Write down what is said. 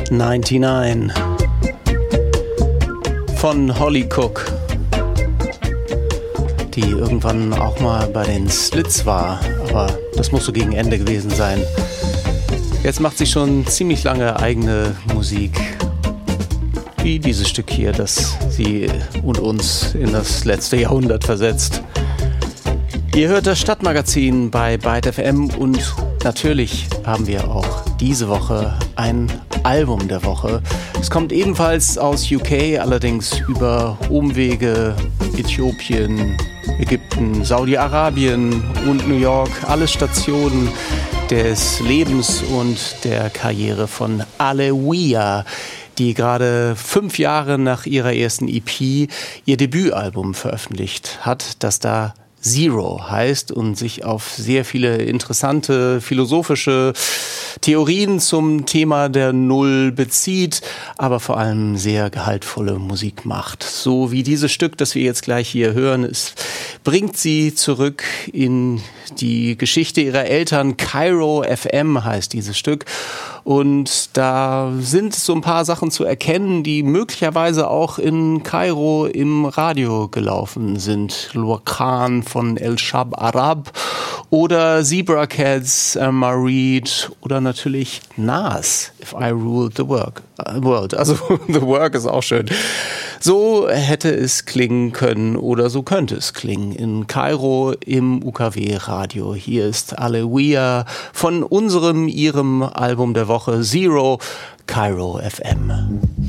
99 von Holly Cook, die irgendwann auch mal bei den Slits war, aber das muss so gegen Ende gewesen sein. Jetzt macht sie schon ziemlich lange eigene Musik, wie dieses Stück hier, das sie und uns in das letzte Jahrhundert versetzt. Ihr hört das Stadtmagazin bei Byte FM und natürlich haben wir auch diese Woche ein Album der Woche. Es kommt ebenfalls aus UK, allerdings über Umwege, Äthiopien, Ägypten, Saudi-Arabien und New York. Alles Stationen des Lebens und der Karriere von Alewia, die gerade 5 Jahre nach ihrer ersten EP ihr Debütalbum veröffentlicht hat, das da Zero heißt und sich auf sehr viele interessante philosophische Theorien zum Thema der Null bezieht, aber vor allem sehr gehaltvolle Musik macht. So wie dieses Stück, das wir jetzt gleich hier hören, es bringt sie zurück in die Geschichte ihrer Eltern. Kairo FM heißt dieses Stück. Und da sind so ein paar Sachen zu erkennen, die möglicherweise auch in Kairo im Radio gelaufen sind. Lurkan von El Shab Arab oder Zebra Cats, Mareed oder natürlich Nas, If I Ruled the World. Also The Work ist auch schön. So hätte es klingen können oder so könnte es klingen in Kairo im UKW-Radio. Hier ist Alewia von ihrem Album der Woche Zero, Kairo FM.